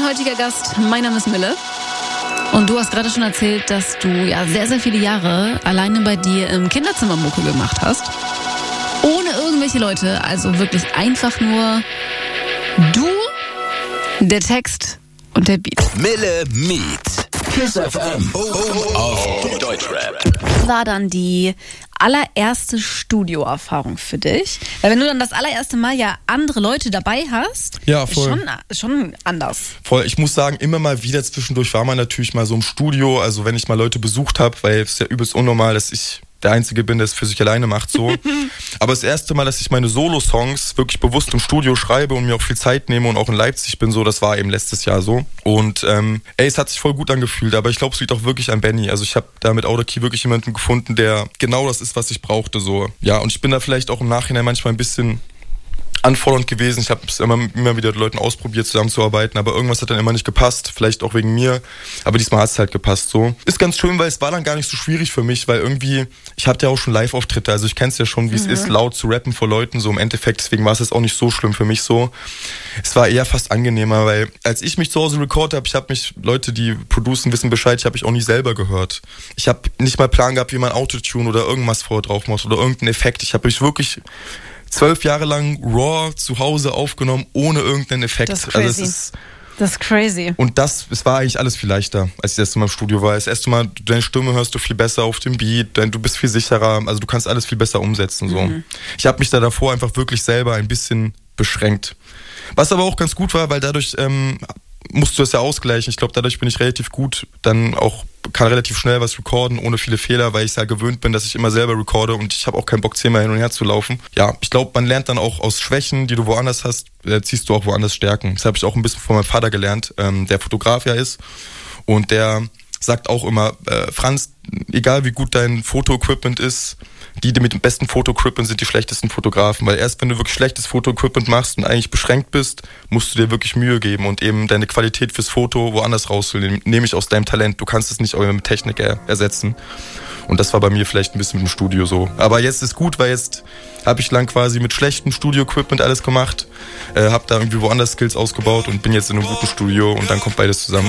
heutiger Gast. Mein Name ist Mille. Und du hast gerade schon erzählt, dass du ja sehr, sehr viele Jahre alleine bei dir im Kinderzimmer Mucke gemacht hast. Ohne irgendwelche Leute, also wirklich einfach nur du, der Text und der Beat. Mille Meet. KISS FM. Auf Deutschrap. War dann die allererste Studioerfahrung für dich? Weil wenn du dann das allererste Mal ja andere Leute dabei hast, ja, voll. Ist schon anders. Voll. Ich muss sagen, immer mal wieder zwischendurch war man natürlich mal so im Studio, also wenn ich mal Leute besucht habe, weil es ist ja übelst unnormal, dass ich der Einzige bin, der es für sich alleine macht, so. Aber das erste Mal, dass ich meine Solo-Songs wirklich bewusst im Studio schreibe und mir auch viel Zeit nehme und auch in Leipzig bin, so, das war eben letztes Jahr so. Und es hat sich voll gut angefühlt, aber ich glaube, es liegt auch wirklich an Benny. Also ich habe da mit Audarkie wirklich jemanden gefunden, der genau das ist, was ich brauchte, so. Ja, und ich bin da vielleicht auch im Nachhinein manchmal ein bisschen anfordernd gewesen. Ich habe es immer wieder mit Leuten ausprobiert, zusammenzuarbeiten, aber irgendwas hat dann immer nicht gepasst, vielleicht auch wegen mir, aber diesmal hat es halt gepasst, so. Ist ganz schön, weil es war dann gar nicht so schwierig für mich, weil irgendwie, ich hatte ja auch schon Live-Auftritte, also ich kenn's ja schon, wie es ist, laut zu rappen vor Leuten, so im Endeffekt, deswegen war es jetzt auch nicht so schlimm für mich, so. Es war eher fast angenehmer, weil als ich mich zu Hause recorded habe, ich habe mich, Leute, die producen, wissen Bescheid, ich habe mich auch nie selber gehört. Ich habe nicht mal Plan gehabt, wie man Autotune oder irgendwas vorher drauf macht oder irgendeinen Effekt. Ich habe mich wirklich 12 Jahre lang raw zu Hause aufgenommen, ohne irgendeinen Effekt. Das ist crazy. Also das ist crazy. Und es war eigentlich alles viel leichter, als ich das erste Mal im Studio war. Das erste Mal, deine Stimme hörst du viel besser auf dem Beat, du bist viel sicherer, also du kannst alles viel besser umsetzen. So. Ich habe mich da davor einfach wirklich selber ein bisschen beschränkt. Was aber auch ganz gut war, weil dadurch musst du das ja ausgleichen. Ich glaube, dadurch bin ich relativ gut, dann auch kann relativ schnell was recorden, ohne viele Fehler, weil ich ja gewöhnt bin, dass ich immer selber recorde und ich habe auch keinen Bock, 10-mal hin und her zu laufen. Ja, ich glaube, man lernt dann auch aus Schwächen, die du woanders hast, ziehst du auch woanders Stärken. Das habe ich auch ein bisschen von meinem Vater gelernt, der Fotograf ja ist und der sagt auch immer, Franz, egal wie gut dein Fotoequipment ist, die mit dem besten Fotoequipment sind die schlechtesten Fotografen, weil erst wenn du wirklich schlechtes Fotoequipment machst und eigentlich beschränkt bist, musst du dir wirklich Mühe geben und eben deine Qualität fürs Foto woanders rausholen, nämlich aus deinem Talent. Du kannst es nicht auch mit Technik ersetzen. Und das war bei mir vielleicht ein bisschen mit dem Studio so. Aber jetzt ist gut, weil jetzt habe ich lang quasi mit schlechtem Studio-Equipment alles gemacht, habe da irgendwie woanders Skills ausgebaut und bin jetzt in einem guten Studio und dann kommt beides zusammen.